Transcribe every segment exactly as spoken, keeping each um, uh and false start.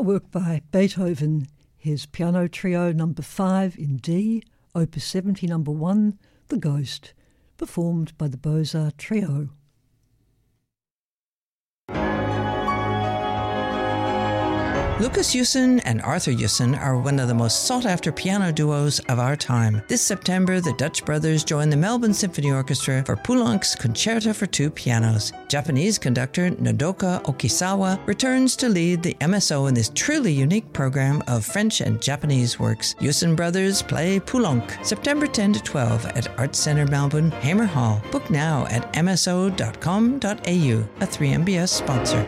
a work by Beethoven, his Piano Trio number five in D, Opus seventy number one, The Ghost, performed by the Beaux-Arts Trio. Lucas Yusen and Arthur Yusen are one of the most sought-after piano duos of our time. This September, the Dutch brothers join the Melbourne Symphony Orchestra for Poulenc's Concerto for Two Pianos. Japanese conductor Nodoka Okisawa returns to lead the M S O in this truly unique program of French and Japanese works. Yusen brothers play Poulenc, September tenth to twelfth at Arts Centre Melbourne, Hamer Hall. Book now at m s o dot com dot a u, a three M B S sponsor.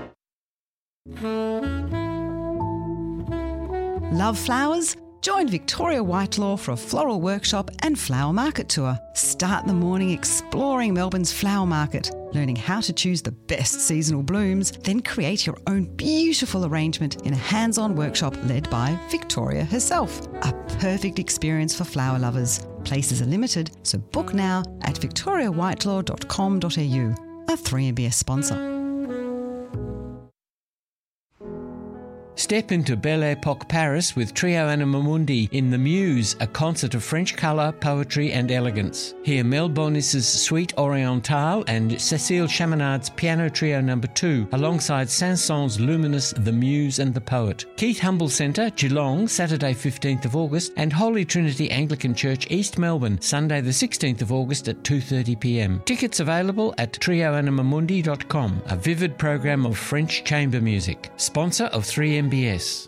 Love flowers? Join Victoria Whitelaw for a floral workshop and flower market tour. Start the morning exploring Melbourne's flower market, learning how to choose the best seasonal blooms, then create your own beautiful arrangement in a hands-on workshop led by Victoria herself. A perfect experience for flower lovers. Places are limited, so book now at victoria whitelaw dot com dot a u, a three M B S sponsor. Step into Belle Époque Paris with Trio Anima Mundi in The Muse, a concert of French colour, poetry and elegance. Hear Mel Bonis's Suite Orientale and Cécile Chaminad's Piano Trio number two, alongside Saint-Saëns' luminous The Muse and the Poet. Keith Humble Centre, Geelong, Saturday fifteenth of August, and Holy Trinity Anglican Church, East Melbourne, Sunday the sixteenth of August at two thirty p m. Tickets available at trio anima mundi dot com, a vivid program of French chamber music. Sponsor of three M B S.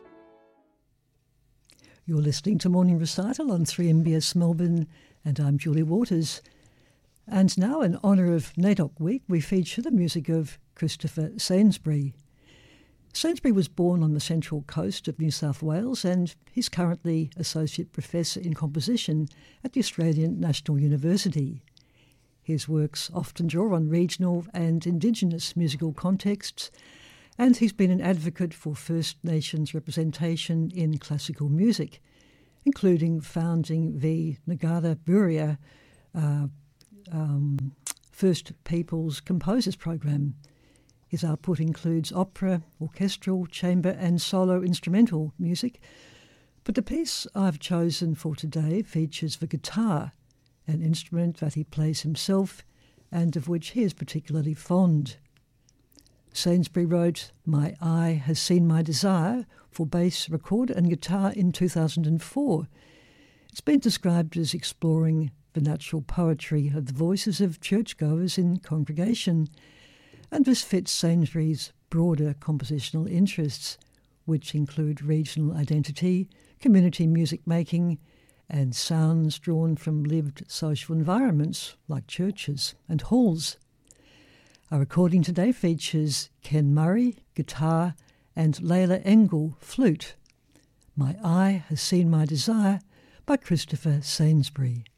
You're listening to Morning Recital on three M B S Melbourne, and I'm Julie Waters. And now, in honour of NAIDOC Week, we feature the music of Christopher Sainsbury. Sainsbury was born on the central coast of New South Wales, and he's currently Associate Professor in Composition at the Australian National University. His works often draw on regional and Indigenous musical contexts, and he's been an advocate for First Nations representation in classical music, including founding the Ngada Buria uh, um, First Peoples Composers Program. His output includes opera, orchestral, chamber and solo instrumental music, but the piece I've chosen for today features the guitar, an instrument that he plays himself and of which he is particularly fond. Sainsbury wrote My Eye Has Seen My Desire for bass, recorder and guitar in two thousand four. It's been described as exploring the natural poetry of the voices of churchgoers in congregation, and this fits Sainsbury's broader compositional interests, which include regional identity, community music making, and sounds drawn from lived social environments like churches and halls. Our recording today features Ken Murray, guitar, and Layla Engel, flute. My Eye Has Seen My Desire by Christopher Sainsbury.